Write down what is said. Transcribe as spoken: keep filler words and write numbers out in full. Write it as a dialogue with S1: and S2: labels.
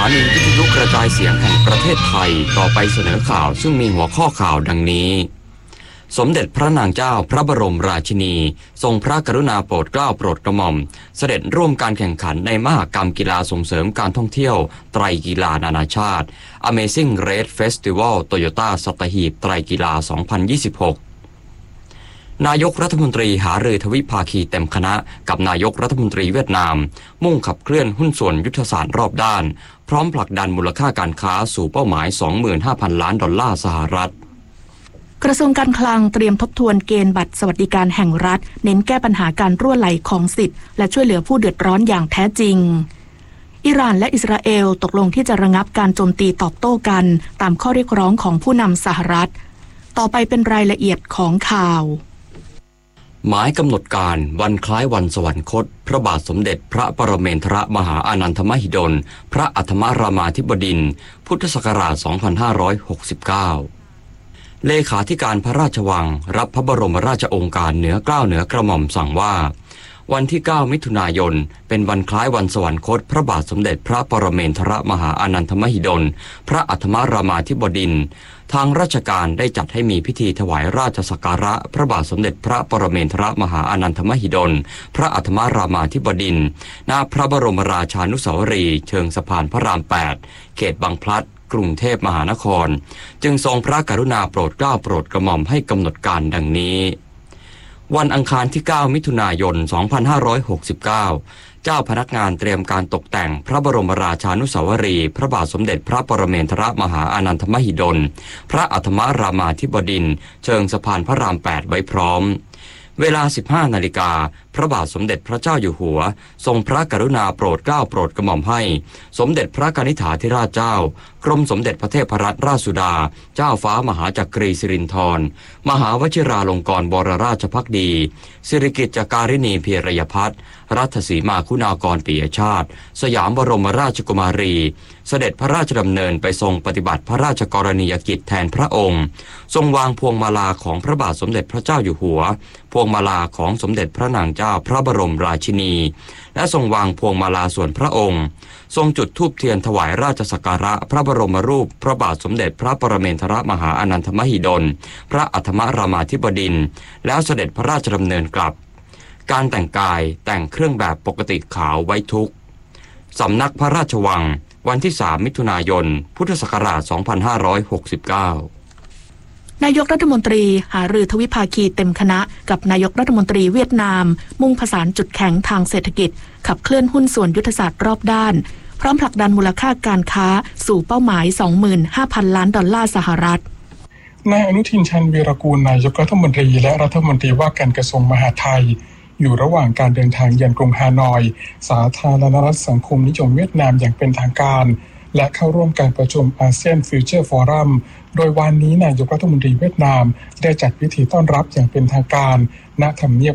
S1: นีวิทยุกระจายเสียงแห่งประเทศไทยต่อไปเสนอข่าวซึ่งมีหัวข้อข่าวดังนี้สมเด็จพระนางเจ้าพระบรมราชินีทรงพระกรุณาโปรดเกล้าโปรดกระหม่อมเสด็จร่วมการแข่งขันในมหกรรมกีฬาส่งเสริมการท่องเที่ยวไตรกีฬานานาชาติ Amazing Race Festival Toyota สัตหีบไตรกีฬา สองพันยี่สิบหก นายกรัฐมนตรีหารือทวิภาคีเต็มคณะกับนายกรัฐมนตรีเวียดนามมุ่งขับเคลื่อนหุ้นส่วนยุทธศาสตร์รอบด้านพร้อมผลักดันมูลค่าการค้าสู่เป้าหมาย สองหมื่นห้าพัน ล้านดอลลาร์สหรัฐ
S2: กระทรวงการคลังเตรียมทบทวนเกณฑ์บัตรสวัสดิการแห่งรัฐเน้นแก้ปัญหาการรั่วไหลของสิทธิ์และช่วยเหลือผู้เดือดร้อนอย่างแท้จริงอิหร่านและอิสราเอลตกลงที่จะระงับการโจมตีตอบโต้กันตามข้อเรียกร้องของผู้นำสหรัฐต่อไปเป็นรายละเอียดของข่าว
S1: หมายกำหนดการวันคล้ายวันสวรรคตพระบาทสมเด็จพระปรเมนทรมหาอานันทมหิดลพระอัฏฐมรามาธิบดินทร์พุทธศักราช สองพันห้าร้อยหกสิบเก้า เลขาธิการพระราชวังรับพระบรมราชโองการเหนือเกล้าเหนือกระหม่อมสั่งว่าวันที่เก้ามิถุนายนเป็นวันคล้ายวันสวรรคตพระบาทสมเด็จพระปรเมนทรมหาอานันทมหิดลพระอัฏฐมรามาธิบดินทร์ทางราชการได้จัดให้มีพิธีถวายราชสักการะพระบาทสมเด็จพระปรเมนทรมหาอานันทมหิดลพระอัฏฐมรามาธิบดินทร์ณพระบรมราชานุสาวรีย์เชิงสะพานพระราม แปด เขตบางพลัดกรุงเทพมหานครจึงทรงพระกรุณาโปรดเกล้าโปรดกระหม่อมให้กำหนดการดังนี้วันอังคารที่เก้ามิถุนายน สองพันห้าร้อยหกสิบเก้า เจ้าพนักงานเตรียมการตกแต่งพระบรมราชานุสาวรีย์พระบาทสมเด็จพระปรเมนทรมหาอานันทมหิดลพระอัฏฐมรามาธิบดินทร์เชิงสะพานพระราม แปด ไว้พร้อมเวลา สิบห้านาฬิกาพระบาทสมเด็จพระเจ้าอยู่หัวทรงพระกรุณาโปรดเกล้าโปรดกระหม่อมให้สมเด็จพระกนิษฐาธิราชเจ้ากรมสมเด็จพระเทพรัตนราชสุดาเจ้าฟ้ามหาจักรีสิรินธรมหาวชิราลงกรณ์บวรราชภักดีสิริกิติ์จัการิณีเพียรยพัฒน์รัตสีมาคุณากรปิยชาติสยามบรมราชกุมารีเสด็จพระราชดำเนินไปทรงปฏิบัติพระราชกรณียกิจแทนพระองค์ทรงวางพวงมาลาของพระบาทสมเด็จพระเจ้าอยู่หัวพวงมาลาของสมเด็จพระนางเจ้าพระบรมราชินีและทรงวางพวงมาลาส่วนพระองค์ทรงจุดธูปเทียนถวายราชสักการะพระบรมรูปพระบาทสมเด็จพระปรเมนทรมหาอานันทมหิดลพระอัฏฐมรามาธิบดินทร์แล้วเสด็จพระราชดำเนินกลับการแต่งกายแต่งเครื่องแบบปกติขาวไว้ทุกสำนักพระราชวังวันที่สามมิถุนายนพุทธศักราช สองพันห้าร้อยหกสิบเก้าน
S2: ายกรัฐมนตรีหารือทวิภาคีเต็มคณะกับนายกรัฐมนตรีเวียดนามมุ่งผสานจุดแข็งทางเศรษฐกิจขับเคลื่อนหุ้นส่วนยุทธศาสตร์รอบด้านพร้อมผลักดันมูลค่าการค้าสู่เป้าหมาย สองหมื่นห้าพัน ล้านดอลลาร์สหรัฐ
S3: นายอนุทินชาญวีรกูลนายกรัฐมนตรีและรัฐมนตรีว่าการกระทรวงมหาดไทยอยู่ระหว่างการเดินทางเยือนกรุงฮานอยสาธารณรัฐสังคมนิยมเวียดนามอย่างเป็นทางการและเข้าร่วมการประชุมอาเซียนฟิวเจอร์ฟอรัมโดยวันนี้นายกรัฐมนตรีเวียดนามได้จัดพิธีต้อนรับอย่างเป็นทางการณทำเนียบ